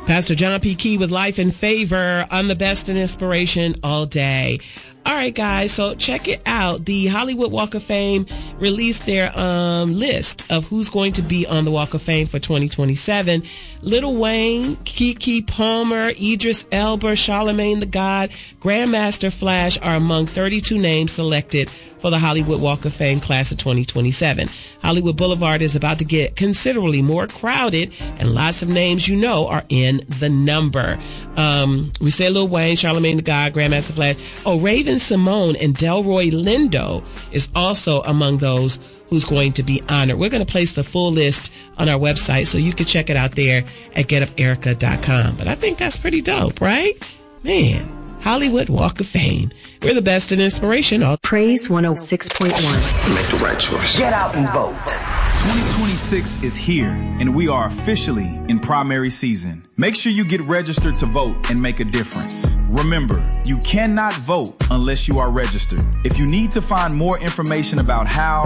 Pastor John P. Key with Life in Favor on the Best in Inspiration all day. All right, guys, so check it out. The Hollywood Walk of Fame released their list of who's going to be on the Walk of Fame for 2027. Lil Wayne, Keke Palmer, Idris Elba, Charlemagne the God, Grandmaster Flash are among 32 names selected for the Hollywood Walk of Fame class of 2027. Hollywood Boulevard is about to get considerably more crowded, and lots of names you know are in the number. We say Lil Wayne, Charlemagne the God, Grandmaster Flash. Oh, Raven Simone and Delroy Lindo is also among those who's going to be honored. We're going to place the full list on our website, so you can check it out there at getuperica.com. But I think that's pretty dope, right? Man, Hollywood Walk of Fame. We're the best in inspiration. Praise 106.1. Make the right choice. Get out and vote. 2026 is here, and we are officially in primary season. Make sure you get registered to vote and make a difference. Remember, you cannot vote unless you are registered. If you need to find more information about how